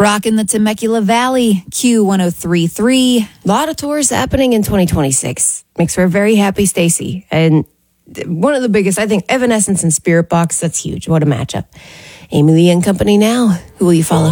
Rocking the Temecula Valley, Q1033. A lot of tours happening in 2026. Makes for a very happy Stacy. And one of the biggest, I think, Evanescence and Spirit Box. That's huge. What a matchup. Amy Lee and Company now. Who will you follow?